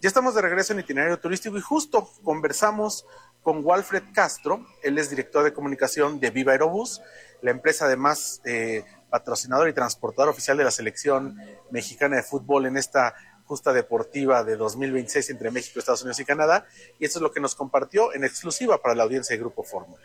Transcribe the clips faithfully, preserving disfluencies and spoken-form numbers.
Ya estamos de regreso en Itinerario Turístico y justo conversamos con Walfred Castro. Él es director de comunicación de Viva Aerobús, la empresa además eh, patrocinador y transportador oficial de la selección mexicana de fútbol en esta justa deportiva de dos mil veintiséis entre México, Estados Unidos y Canadá. Y esto es lo que nos compartió en exclusiva para la audiencia de Grupo Fórmula.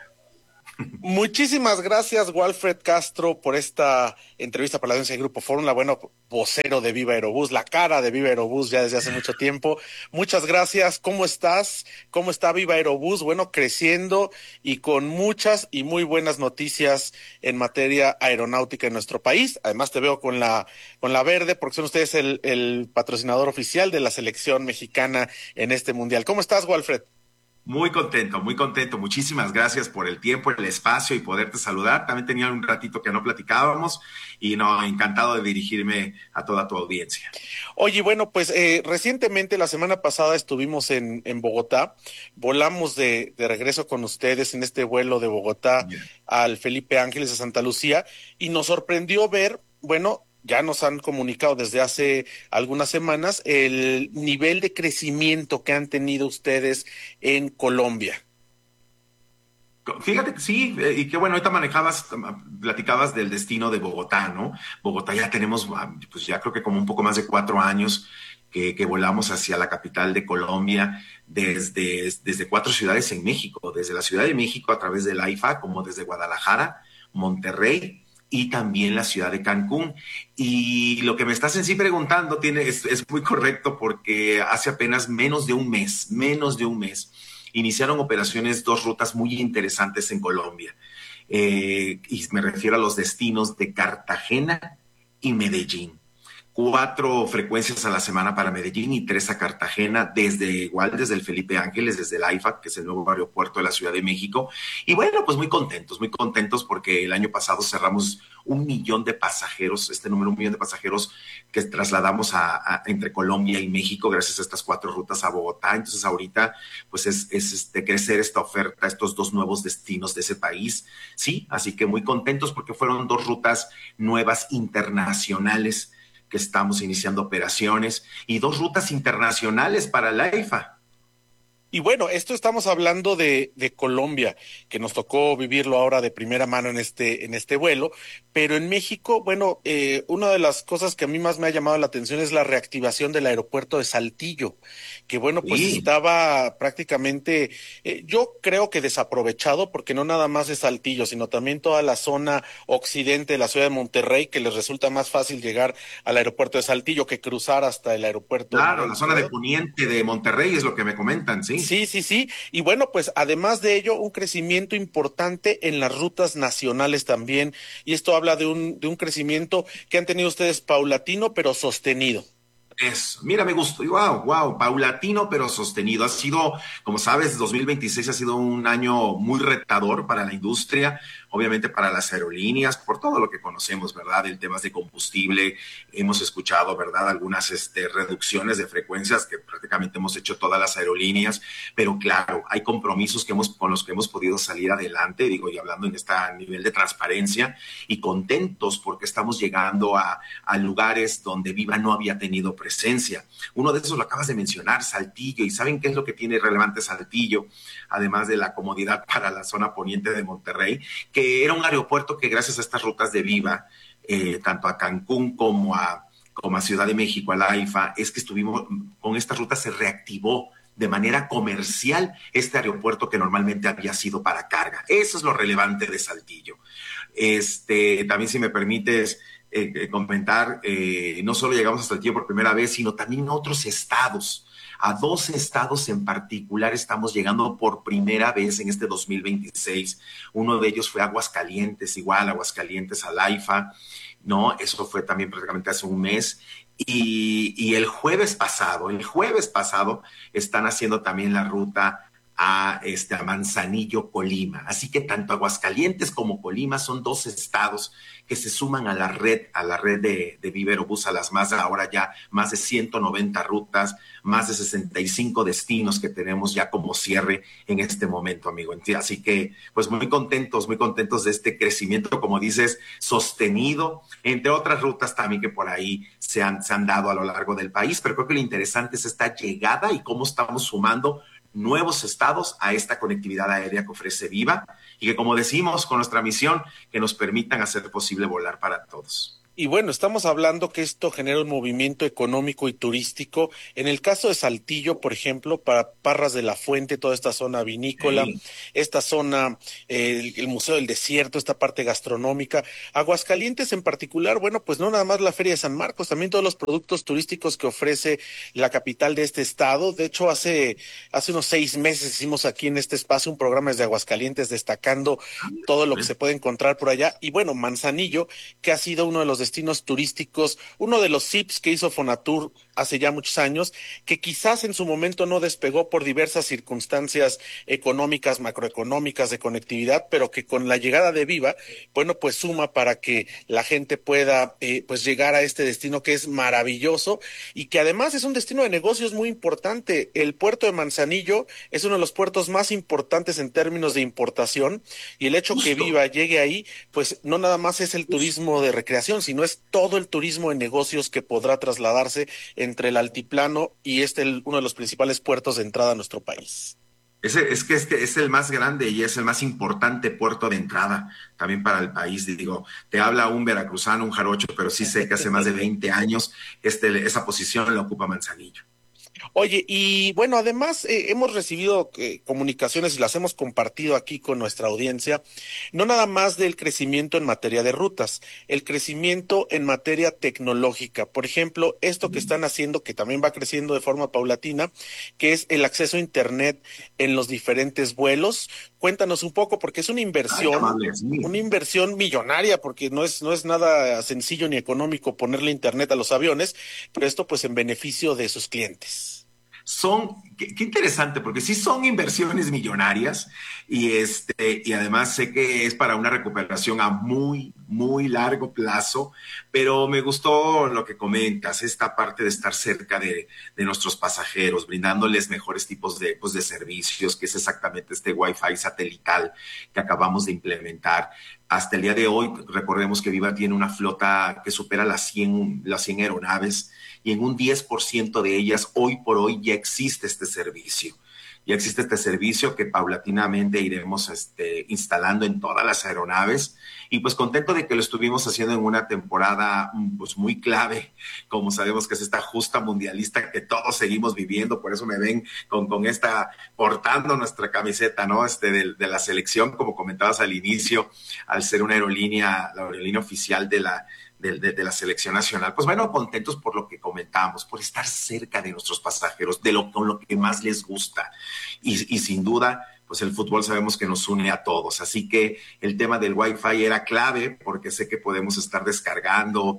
Muchísimas gracias, Walfred Castro, por esta entrevista para la audiencia de Grupo Fórmula. Bueno, vocero de Viva Aerobús, la cara de Viva Aerobús ya desde hace mucho tiempo. Muchas gracias. ¿Cómo estás? ¿Cómo está Viva Aerobús? Bueno, creciendo y con muchas y muy buenas noticias en materia aeronáutica en nuestro país. Además, te veo con la con la verde, porque son ustedes el, el patrocinador oficial de la selección mexicana en este mundial. ¿Cómo estás, Walfred? Muy contento, muy contento. Muchísimas gracias por el tiempo, el espacio y poderte saludar. También tenía un ratito que no platicábamos y no, encantado de dirigirme a toda tu audiencia. Oye, bueno, pues eh, recientemente, la semana pasada, estuvimos en, en Bogotá. Volamos de, de regreso con ustedes en este vuelo de Bogotá Bien. al Felipe Ángeles de Santa Lucía y nos sorprendió ver, bueno, ya nos han comunicado desde hace algunas semanas el nivel de crecimiento que han tenido ustedes en Colombia. Fíjate que sí, eh, y qué bueno, ahorita manejabas, platicabas del destino de Bogotá, ¿no? Bogotá ya tenemos, pues ya creo que como un poco más de cuatro años que, que volamos hacia la capital de Colombia desde, desde cuatro ciudades en México, desde la Ciudad de México a través del AIFA, como desde Guadalajara, Monterrey y también la ciudad de Cancún. Y lo que me estás en sí preguntando tiene, es, es muy correcto porque hace apenas menos de un mes, menos de un mes, iniciaron operaciones dos rutas muy interesantes en Colombia. Eh, y me refiero a los destinos de Cartagena y Medellín. Cuatro frecuencias a la semana para Medellín y tres a Cartagena, desde igual, desde el Felipe Ángeles, desde el AIFA, que es el nuevo aeropuerto de la Ciudad de México. Y bueno, pues muy contentos, muy contentos porque el año pasado cerramos un millón de pasajeros, este número, un millón de pasajeros que trasladamos a, a, entre Colombia y México gracias a estas cuatro rutas a Bogotá. Entonces ahorita pues es, es este, crecer esta oferta, estos dos nuevos destinos de ese país. Sí, así que muy contentos porque fueron dos rutas nuevas internacionales que estamos iniciando operaciones y dos rutas internacionales para la AIFA. Y bueno, esto estamos hablando de, de Colombia, que nos tocó vivirlo ahora de primera mano en este, en este vuelo, pero en México, bueno, eh, una de las cosas que a mí más me ha llamado la atención es la reactivación del aeropuerto de Saltillo, que bueno, pues Sí. estaba prácticamente, eh, yo creo que desaprovechado, porque no nada más es Saltillo, sino también toda la zona occidente de la ciudad de Monterrey, que les resulta más fácil llegar al aeropuerto de Saltillo que cruzar hasta el aeropuerto de Claro, la zona de Laredo. Poniente de Monterrey es lo que me comentan, sí. Sí, sí, sí. Y bueno, pues además de ello, un crecimiento importante en las rutas nacionales también. Y esto habla de un, de un crecimiento que han tenido ustedes paulatino, pero sostenido. Eso, mira, me gustó, wow, wow, paulatino pero sostenido. Ha sido, como sabes, dos mil veintiséis ha sido un año muy retador para la industria, obviamente para las aerolíneas, por todo lo que conocemos, ¿verdad? El tema de combustible, hemos escuchado, ¿verdad? Algunas este, reducciones de frecuencias que prácticamente hemos hecho todas las aerolíneas, pero claro, hay compromisos que hemos, con los que hemos podido salir adelante, digo, y hablando en este nivel de transparencia, y contentos porque estamos llegando a, a lugares donde Viva no había tenido presencia. Uno de esos lo acabas de mencionar, Saltillo, y ¿saben qué es lo que tiene relevante Saltillo? Además de la comodidad para la zona poniente de Monterrey, que era un aeropuerto que gracias a estas rutas de Viva, eh, tanto a Cancún como a, como a Ciudad de México, a la AIFA, es que estuvimos, con estas rutas se reactivó de manera comercial este aeropuerto que normalmente había sido para carga. Eso es lo relevante de Saltillo. Este, también, si me permites, Eh, eh, comentar, eh, no solo llegamos a Saltillo por primera vez, sino también a otros estados. A dos estados en particular estamos llegando por primera vez en este dos mil veintiséis. Uno de ellos fue Aguascalientes, igual Aguascalientes al AIFA, ¿no? Eso fue también prácticamente hace un mes. Y, y el jueves pasado, el jueves pasado están haciendo también la ruta a, este, a Manzanillo, Colima. Así que tanto Aguascalientes como Colima son dos estados que se suman a la red, a la red de, de Viva Aerobús, a las más, ahora ya más de ciento noventa rutas, más de sesenta y cinco destinos que tenemos ya como cierre en este momento, amigo. Así que, pues muy contentos, muy contentos de este crecimiento, como dices, sostenido, entre otras rutas también que por ahí se han, se han dado a lo largo del país, pero creo que lo interesante es esta llegada y cómo estamos sumando nuevos estados a esta conectividad aérea que ofrece Viva y que, como decimos con nuestra misión, que nos permitan hacer posible volar para todos. Y bueno, estamos hablando que esto genera un movimiento económico y turístico. En el caso de Saltillo, por ejemplo, para Parras de la Fuente, toda esta zona vinícola, sí. esta zona, eh, el, el Museo del Desierto, esta parte gastronómica. Aguascalientes en particular, bueno, pues no nada más la Feria de San Marcos, también todos los productos turísticos que ofrece la capital de este estado. De hecho, hace, hace unos seis meses hicimos aquí en este espacio un programa desde Aguascalientes destacando todo lo que se puede encontrar por allá. Y bueno, Manzanillo, que ha sido uno de los destinos turísticos, uno de los S I Ps que hizo Fonatur hace ya muchos años, que quizás en su momento no despegó por diversas circunstancias económicas, macroeconómicas, de conectividad, pero que con la llegada de Viva, bueno, pues suma para que la gente pueda eh, pues llegar a este destino que es maravilloso y que además es un destino de negocios muy importante. El puerto de Manzanillo es uno de los puertos más importantes en términos de importación y el hecho Justo. que Viva llegue ahí, pues no nada más es el turismo de recreación, sino es todo el turismo de negocios que podrá trasladarse entre el altiplano y este el, uno de los principales puertos de entrada a nuestro país. Ese, es que este es el más grande y es el más importante puerto de entrada también para el país. Digo, te habla un veracruzano, un jarocho, pero sí sé que hace más de veinte años este, esa posición la ocupa Manzanillo. Oye, y bueno, además eh, hemos recibido eh, comunicaciones y las hemos compartido aquí con nuestra audiencia, no nada más del crecimiento en materia de rutas, el crecimiento en materia tecnológica. Por ejemplo, esto que están haciendo, que también va creciendo de forma paulatina, que es el acceso a Internet en los diferentes vuelos. Cuéntanos un poco, porque es una inversión, Ay, una inversión millonaria, porque no es, no es nada sencillo ni económico ponerle Internet a los aviones, pero esto pues en beneficio de sus clientes. Son, qué, qué interesante, porque sí son inversiones millonarias y, este, y además sé que es para una recuperación a muy, muy largo plazo, pero me gustó lo que comentas, esta parte de estar cerca de, de nuestros pasajeros, brindándoles mejores tipos de, pues, de servicios, que es exactamente este Wi-Fi satelital que acabamos de implementar. Hasta el día de hoy, recordemos que Viva tiene una flota que supera las cien, las cien aeronaves y en un diez por ciento de ellas hoy por hoy ya existe este servicio. Ya existe este servicio que paulatinamente iremos este, instalando en todas las aeronaves y pues contento de que lo estuvimos haciendo en una temporada pues muy clave, como sabemos que es esta justa mundialista que todos seguimos viviendo, por eso me ven con, con esta, portando nuestra camiseta, ¿no? Este, de, de la selección, como comentabas al inicio, al ser una aerolínea, la aerolínea oficial de la De, de, de la selección nacional, pues bueno, contentos por lo que comentamos, por estar cerca de nuestros pasajeros, de lo, con lo que más les gusta. Y, y sin duda, pues el fútbol sabemos que nos une a todos. Así que el tema del Wi-Fi era clave, porque sé que podemos estar descargando,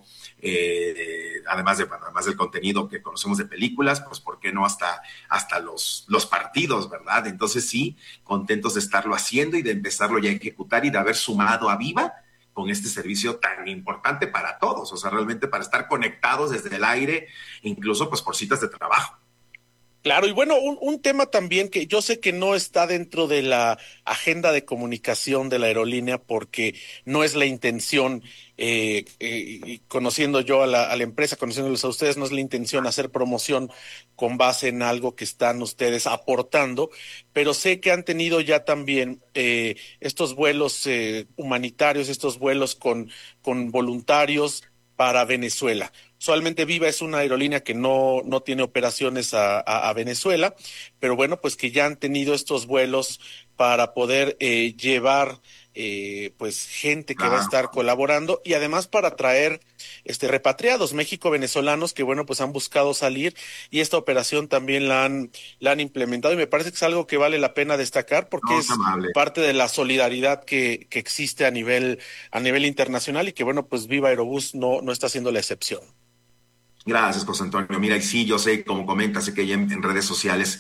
eh, además, de, bueno, además del contenido que conocemos de películas, pues por qué no hasta, hasta los, los partidos, ¿verdad? Entonces sí, contentos de estarlo haciendo y de empezarlo ya a ejecutar y de haber sumado a Viva con este servicio tan importante para todos, o sea, realmente para estar conectados desde el aire, incluso pues por citas de trabajo. Claro, y bueno, un, un tema también que yo sé que no está dentro de la agenda de comunicación de la aerolínea porque no es la intención, eh, eh, y conociendo yo a la, a la empresa, conociéndolos a ustedes, no es la intención hacer promoción con base en algo que están ustedes aportando, pero sé que han tenido ya también eh, estos vuelos eh, humanitarios, estos vuelos con, con voluntarios para Venezuela. Usualmente Viva es una aerolínea que no, no tiene operaciones a, a, a Venezuela, pero bueno, pues que ya han tenido estos vuelos para poder eh, llevar eh, pues gente que va a estar colaborando y además para traer este repatriados México-venezolanos que bueno, pues han buscado salir y esta operación también la han, la han implementado y me parece que es algo que vale la pena destacar porque no, es amable. Parte de la solidaridad que, que existe a nivel, a nivel internacional y que bueno, pues Viva Aerobús no, no está siendo la excepción. Gracias, José Antonio. Mira, y sí, yo sé, como comentas, sé que ya en, en redes sociales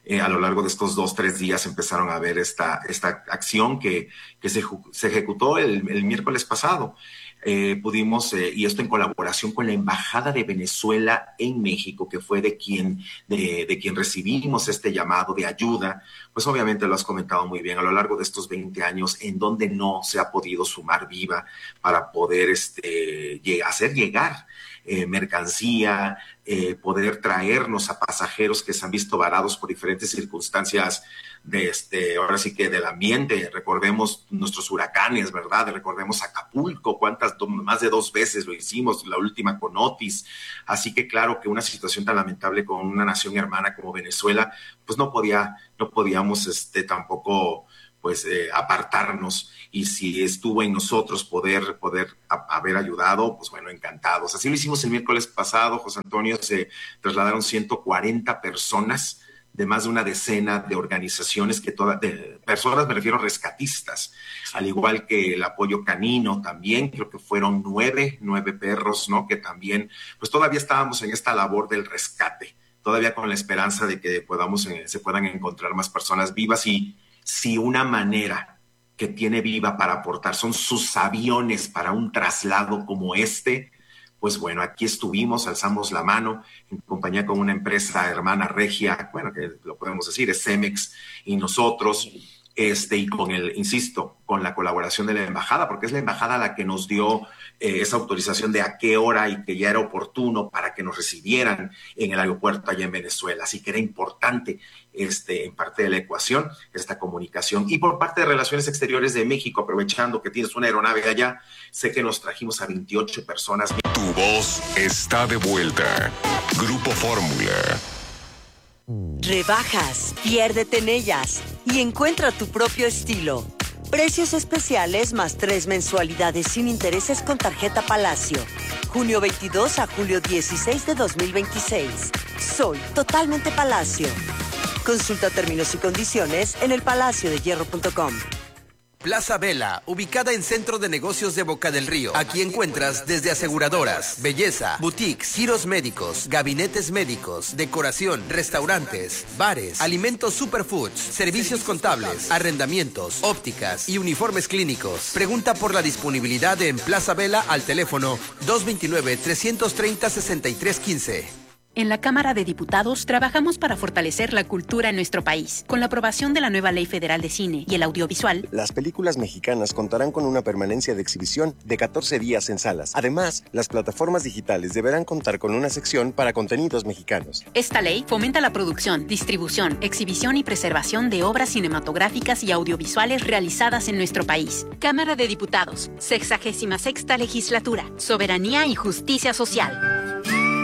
eh, a lo largo de estos dos, tres días empezaron a ver esta, esta acción que, que se, se ejecutó el, el miércoles pasado. Eh, pudimos, eh, y esto en colaboración con la Embajada de Venezuela en México, que fue de quien, de, de quien recibimos este llamado de ayuda. Pues obviamente lo has comentado muy bien, a lo largo de estos veinte años, en donde no se ha podido sumar Viva para poder este, hacer llegar eh, mercancía, eh, poder traernos a pasajeros que se han visto varados por diferentes circunstancias de este, ahora sí que del ambiente. Recordemos nuestros huracanes, ¿verdad? Recordemos Acapulco, cuántas, más de dos veces lo hicimos, la última con Otis. Así que claro que una situación tan lamentable con una nación hermana como Venezuela, pues no podía, no podíamos este, tampoco pues eh, apartarnos, y si estuvo en nosotros poder, poder a, haber ayudado, pues bueno, encantados. Así lo hicimos el miércoles pasado, José Antonio. Se trasladaron ciento cuarenta personas de más de una decena de organizaciones, que todas, de personas, me refiero a rescatistas, al igual que el apoyo canino también, creo que fueron nueve, nueve perros, ¿no? Que también, pues todavía estábamos en esta labor del rescate, todavía con la esperanza de que podamos, eh, se puedan encontrar más personas vivas. Y si una manera que tiene Viva para aportar son sus aviones para un traslado como este, pues bueno, aquí estuvimos, alzamos la mano en compañía con una empresa hermana regia, bueno, que lo podemos decir, es Cemex, y nosotros, este, y con el, insisto, con la colaboración de la embajada, porque es la embajada la que nos dio eh, esa autorización de a qué hora y que ya era oportuno para que nos recibieran en el aeropuerto allá en Venezuela. Así que era importante, este, en parte de la ecuación, esta comunicación. Y por parte de Relaciones Exteriores de México, aprovechando que tienes una aeronave allá, sé que nos trajimos a veintiocho personas. Tu voz está de vuelta. Grupo Fórmula. Rebajas, piérdete en ellas y encuentra tu propio estilo. Precios especiales más tres mensualidades sin intereses con tarjeta Palacio. junio veintidós a julio dieciséis de dos mil veintiséis. Soy totalmente Palacio. Consulta términos y condiciones en el palacio de hierro punto com. Plaza Vela, ubicada en Centro de Negocios de Boca del Río. Aquí encuentras desde aseguradoras, belleza, boutiques, giros médicos, gabinetes médicos, decoración, restaurantes, bares, alimentos superfoods, servicios contables, arrendamientos, ópticas y uniformes clínicos. Pregunta por la disponibilidad en Plaza Vela al teléfono dos veintinueve, trescientos treinta, sesenta y tres quince. En la Cámara de Diputados trabajamos para fortalecer la cultura en nuestro país. Con la aprobación de la nueva Ley Federal de Cine y el Audiovisual, las películas mexicanas contarán con una permanencia de exhibición de catorce días en salas. Además, las plataformas digitales deberán contar con una sección para contenidos mexicanos. Esta ley fomenta la producción, distribución, exhibición y preservación de obras cinematográficas y audiovisuales realizadas en nuestro país. Cámara de Diputados, sexagésima sexta Legislatura, Soberanía y Justicia Social.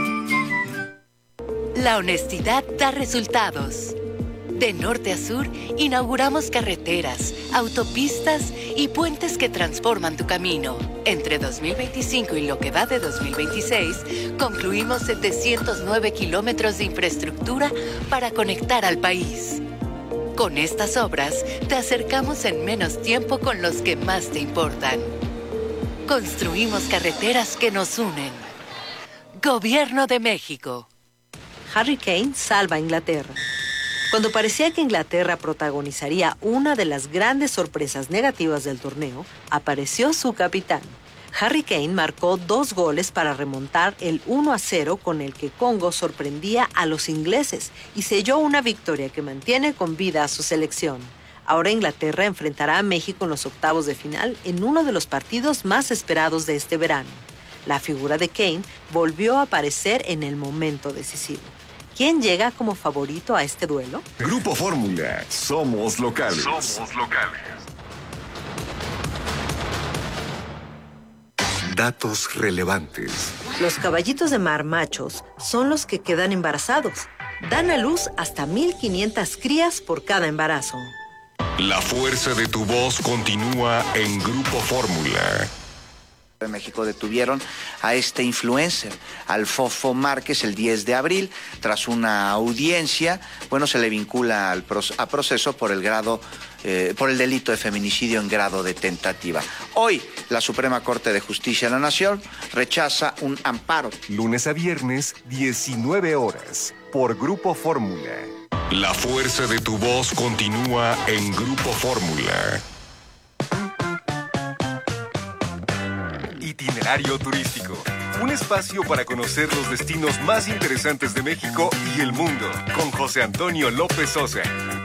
La honestidad da resultados. De norte a sur, inauguramos carreteras, autopistas y puentes que transforman tu camino. Entre dos mil veinticinco y lo que va de dos mil veintiséis, concluimos setecientos nueve kilómetros de infraestructura para conectar al país. Con estas obras, te acercamos en menos tiempo con los que más te importan. Construimos carreteras que nos unen. Gobierno de México. Harry Kane salva a Inglaterra. Cuando parecía que Inglaterra protagonizaría una de las grandes sorpresas negativas del torneo, apareció su capitán. Harry Kane marcó dos goles para remontar el uno a cero con el que Congo sorprendía a los ingleses y selló una victoria que mantiene con vida a su selección. Ahora Inglaterra enfrentará a México en los octavos de final en uno de los partidos más esperados de este verano. La figura de Kane volvió a aparecer en el momento decisivo. ¿Quién llega como favorito a este duelo? Grupo Fórmula. Somos locales. Somos locales. Datos relevantes. Los caballitos de mar machos son los que quedan embarazados. Dan a luz hasta mil quinientas crías por cada embarazo. La fuerza de tu voz continúa en Grupo Fórmula. En México detuvieron a este influencer, al Fofo Márquez, el diez de abril, tras una audiencia. Bueno, se le vincula al proce- a proceso por el grado, eh, por el delito de feminicidio en grado de tentativa. Hoy, la Suprema Corte de Justicia de la Nación rechaza un amparo. Lunes a viernes, diecinueve horas, por Grupo Fórmula. La fuerza de tu voz continúa en Grupo Fórmula. Itinerario turístico. Un espacio para conocer los destinos más interesantes de México y el mundo. Con José Antonio López Sosa.